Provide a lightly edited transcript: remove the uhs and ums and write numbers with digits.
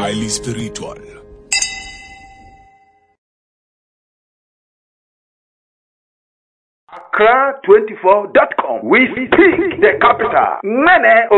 highly spiritual. Accra24.com. We speak the capital. Mene